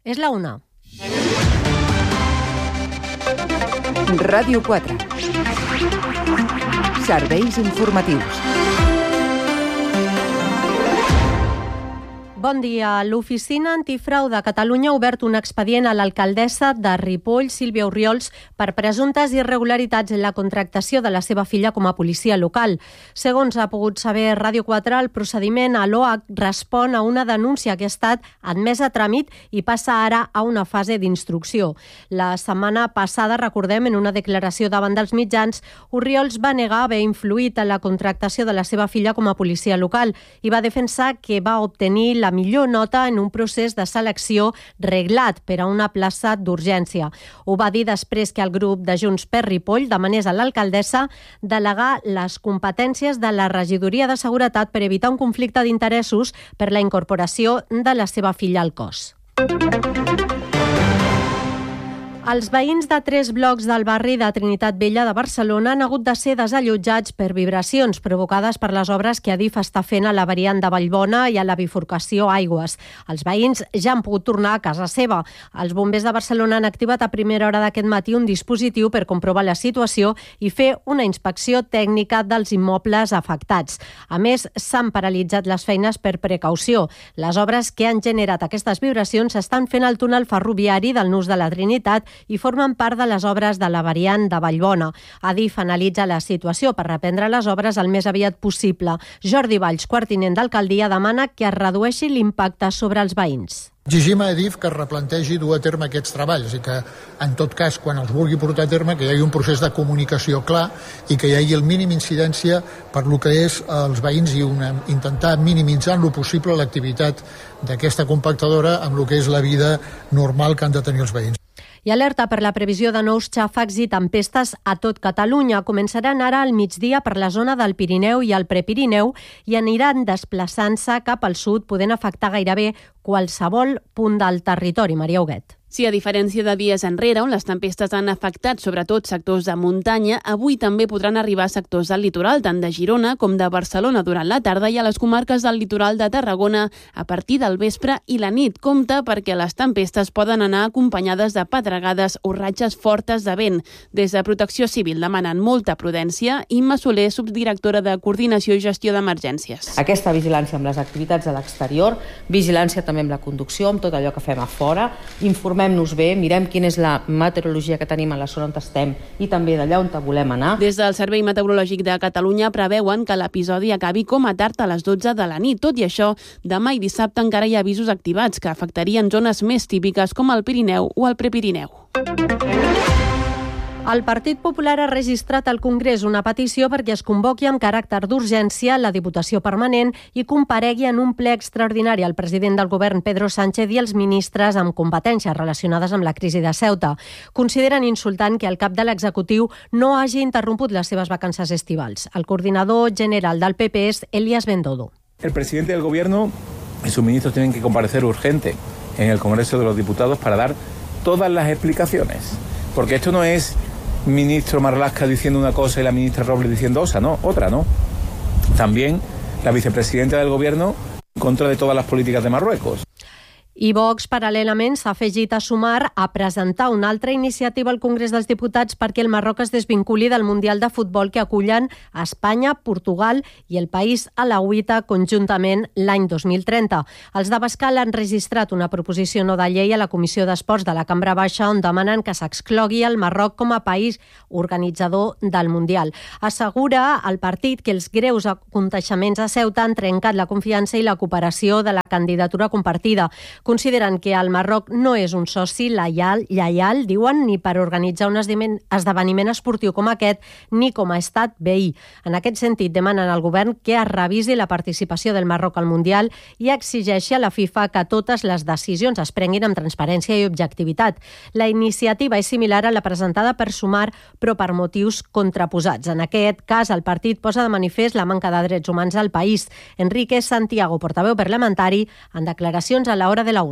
És la 1. Ràdio 4. Serveis informatius. Bon dia. L'Oficina Antifrau de Catalunya ha obert un expedient a l'alcaldessa de Ripoll, Sílvia Orriols, per presumptes irregularitats en la contractació de la seva filla com a policia local. Segons ha pogut saber Ràdio 4, el procediment a l'OAC respon a una denúncia que ha estat admesa a tràmit i passa ara a una fase d'instrucció. La setmana passada, recordem, en una declaració davant dels mitjans, Orriols va negar haver influït en la contractació de la seva filla com a policia local i va defensar que va obtenir la millor nota en un procés de selecció reglat per a una plaça d'urgència. Ho va dir després que el grup de Junts per Ripoll demanés a l'alcaldessa delegar les competències de la regidoria de seguretat per evitar un conflicte d'interessos per la incorporació de la seva filla al cos. Els veïns de 3 blocs del barri de Trinitat Vella de Barcelona han hagut de ser desallotjats per vibracions provocades per les obres que Adif està fent a la variant de Vallbona i a la bifurcació Aigües. Els veïns ja han pogut tornar a casa seva. Els bombers de Barcelona han activat a primera hora d'aquest matí un dispositiu per comprovar la situació i fer una inspecció tècnica dels immobles afectats. A més, s'han paralitzat les feines per precaució. Les obres que han generat aquestes vibracions estan fent al túnel ferroviari del Nus de la Trinitat i formen part de les obres de la variant de Vallbona. Adif analitza la situació per reprendre les obres el més aviat possible. Jordi Valls, quart-tinent d'alcaldia, demana que es redueixi l'impacte sobre els veïns. Exigim a Adif que es replantegi dur a terme aquests treballs i que, en tot cas, quan els vulgui portar a terme, que hi hagi un procés de comunicació clar i que hi hagi el mínim incidència per lo que és els veïns i intentar minimitzar en lo possible l'activitat d'aquesta compactadora amb lo que és la vida normal que han de tenir els veïns. I alerta per la previsió de nous xàfecs i tempestes a tot Catalunya. Començaran ara al migdia per la zona del Pirineu i el Prepirineu i aniran desplaçant-se cap al sud, podent afectar gairebé qualsevol punt del territori. Maria Huguet. Sí, a diferència de dies enrere, on les tempestes han afectat sobretot sectors de muntanya, avui també podran arribar a sectors del litoral, tant de Girona com de Barcelona durant la tarda i a les comarques del litoral de Tarragona a partir del vespre i la nit. Compte perquè les tempestes poden anar acompanyades de pedregades o ratxes fortes de vent. Des de Protecció Civil demanen molta prudència. Imma Soler, subdirectora de Coordinació i Gestió d'Emergències. Aquesta vigilància amb les activitats a l'exterior, vigilància també amb la conducció, amb tot allò que fem a fora, informem-nos bé, mirem quina és la meteorologia que tenim a la zona on estem i també d'allà on volem anar. Des del Servei Meteorològic de Catalunya preveuen que l'episodi acabi com a tard a les 12 de la nit. Tot i això, demà i dissabte encara hi ha avisos activats que afectarien zones més típiques com el Pirineu o el Prepirineu. El Partit Popular ha registrat al Congrés una petició perquè es convoqui amb caràcter d'urgència la Diputació Permanent i comparegui en un ple extraordinari el president del govern, Pedro Sánchez, i els ministres amb competències relacionades amb la crisi de Ceuta. Consideren insultant que el cap de l'executiu no hagi interromput les seves vacances estivals. El coordinador general del PP és Elías Bendodo. El presidente del gobierno y sus ministros tienen que comparecer urgente en el Congreso de los Diputados para dar todas las explicaciones. Porque esto no es ministro Marlaska diciendo una cosa y la ministra Robles diciendo otra, ¿no? También la vicepresidenta del gobierno en contra de todas las políticas de Marruecos. I Vox, paral·lelament, s'ha afegit a sumar a presentar una altra iniciativa al Congrés dels Diputats perquè el Marroc es desvinculi del Mundial de Futbol que acullen a Espanya, Portugal i el país alauita conjuntament l'any 2030. Els d'Abascal han registrat una proposició no de llei a la Comissió d'Esports de la Cambra Baixa on demanen que s'exclogui el Marroc com a país organitzador del Mundial. Assegura el partit que els greus aconteixements a Ceuta han trencat la confiança i la cooperació de la candidatura compartida. Consideren que el Marroc no és un soci lleial, diuen, ni per organitzar un esdeveniment esportiu com aquest, ni com a estat veí. En aquest sentit, demanen al govern que es revisi la participació del Marroc al Mundial i exigeixi a la FIFA que totes les decisions es prenguin amb transparència i objectivitat. La iniciativa és similar a la presentada per Sumar, però per motius contraposats. En aquest cas, el partit posa de manifest la manca de drets humans al país. Enrique Santiago, portaveu parlamentari, en declaracions a l'Hora de la 1.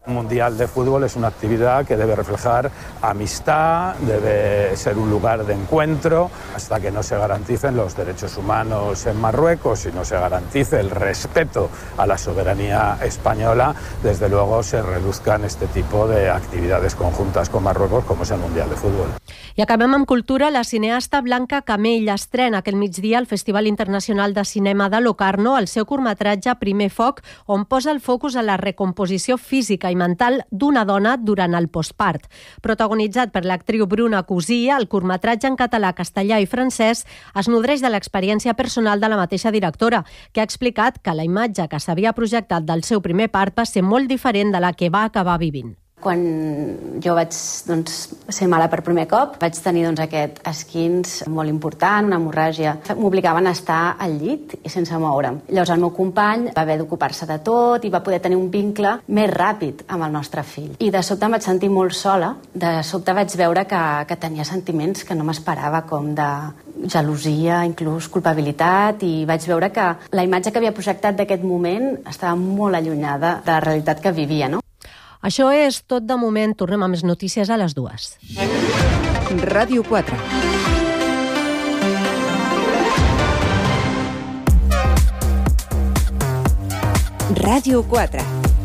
Un mundial de fútbol es una actividad que debe reflejar amistad, debe ser un lugar de encuentro, hasta que no se garanticen los derechos humanos en Marruecos y no se garantice el respeto a la soberanía española, desde luego se reduzcan este tipo de actividades conjuntas con Marruecos, como es el Mundial de Fútbol. I acabem amb cultura. La cineasta Blanca Camell estrena aquest migdia al Festival Internacional de Cinema de Locarno el seu curtmetratge Primer Foc, on posa el focus a la recomposició física i mental d'una dona durant el postpart. Protagonitzat per l'actriu Bruna Cusí, el curtmetratge en català, castellà i francès es nodreix de l'experiència personal de la mateixa directora, que ha explicat que la imatge que s'havia projectat del seu primer part va ser molt diferent de la que va acabar vivint. Quan jo vaig ser mala per primer cop, vaig tenir aquest esquinç molt important, una hemorràgia. M'obligaven a estar al llit i sense moure'm. Llavors el meu company va haver d'ocupar-se de tot i va poder tenir un vincle més ràpid amb el nostre fill. I de sobte em vaig sentir molt sola. De sobte vaig veure que tenia sentiments que no m'esperava, com de gelosia, inclús culpabilitat, i vaig veure que la imatge que havia projectat d'aquest moment estava molt allunyada de la realitat que vivia, no? Això és tot de moment. Tornem a més notícies a les 2. Ràdio 4. Ràdio 4.